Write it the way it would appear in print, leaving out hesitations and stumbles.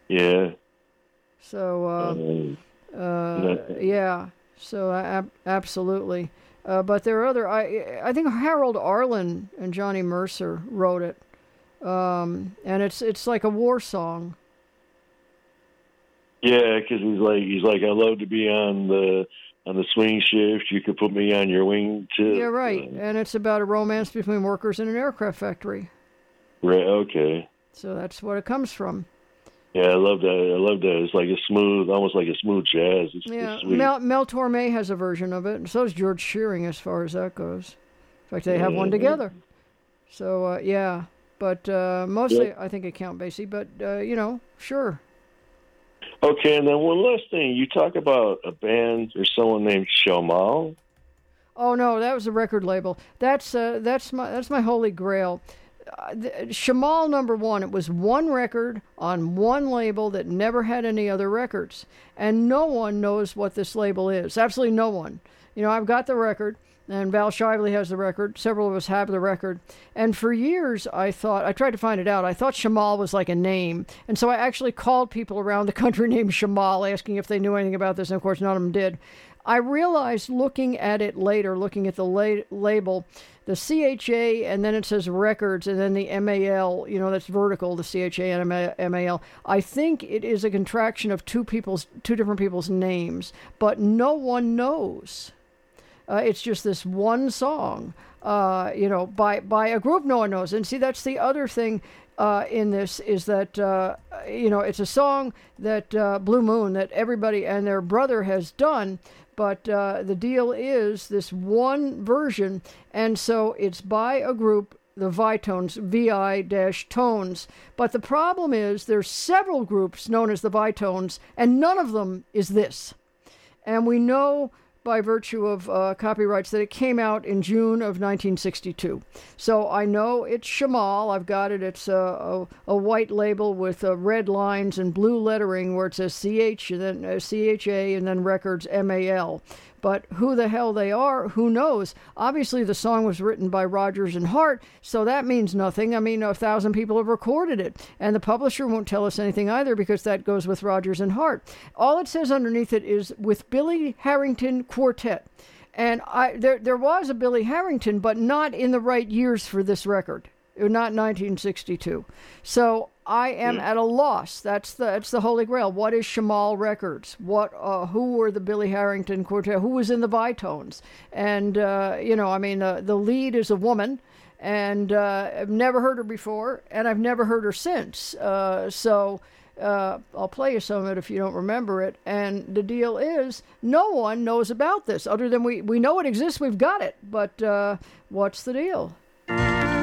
Yeah. So, That- yeah. So absolutely. But there are other. I think Harold Arlen and Johnny Mercer wrote it, and it's like a war song. yeah, because he's like, I love to be on the swing shift. You could put me on your wing Yeah, tip. right. And it's about a romance between workers in an aircraft factory. Right. Okay. So that's what it comes from. Yeah, I love that. I love that. It's like a smooth, almost like a smooth jazz. It's Yeah, sweet. Mel Torme has a version of it, and so does George Shearing as far as that goes. In fact, they have one Yeah. together. So, yeah. But Yeah. mostly I think of Count Basie, but, sure. Okay, and then one last thing. You talk about a band or someone named Shamal. Oh no, that was a record label. That's my holy grail. Shamal number one. It was one record on one label that never had any other records, and no one knows what this label is. Absolutely no one. I've got the record, and Val Shively has the record. Several of us have the record, and for years I tried to find it out. I thought Shamal was like a name, and so I actually called people around the country named Shamal, asking if they knew anything about this, and of course none of them did. I realized looking at it later, looking at the label, the CHA, and then it says records, and then the MAL, that's vertical, the CHA and MAL. I think it is a contraction of two different people's names, but no one knows. It's just this one song, by a group no one knows. And see, that's the other thing in this is that, it's a song that Blue Moon, that everybody and their brother has done. But the deal is this one version, and so it's by a group, the Vitones, VI-Tones. But the problem is there's several groups known as the Vitones, and none of them is this. And we know by virtue of copyrights that it came out in June of 1962. So I know it's Shamal. I've got it. It's a white label with red lines and blue lettering where it says CH and then CHA and then records MAL. But who the hell they are, who knows? Obviously, the song was written by Rodgers and Hart, so that means nothing. I mean, 1,000 people have recorded it, and the publisher won't tell us anything either because that goes with Rodgers and Hart. All it says underneath it is with Billy Harrington Quartet. And there was a Billy Harrington, but not in the right years for this record. Not 1962. So I am at a loss. That's the Holy Grail. What is Shamal Records? Who were the Billy Harrington Quartet? Who was in the Vitones? And the lead is a woman, and I've never heard her before, and I've never heard her since. So I'll play you some of it if you don't remember it. And the deal is, no one knows about this other than we know it exists. We've got it, but what's the deal?